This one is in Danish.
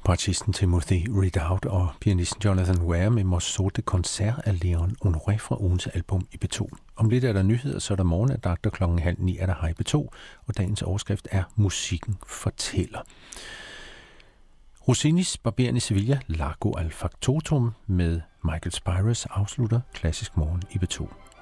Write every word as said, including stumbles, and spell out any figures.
Bratschisten Timothy Ridout og pianisten Jonathan Ware med Morceau de Concert af Léon Honoré fra ugens album i B to. Om lidt er der nyheder, så er der morgenandagter klokken halv ni er der Hej B to, og dagens overskrift er Musikken fortæller. Rossinis Barberen i Sevilla, Largo al Factotum med Michael Spyros afslutter Klassisk Morgen i B to.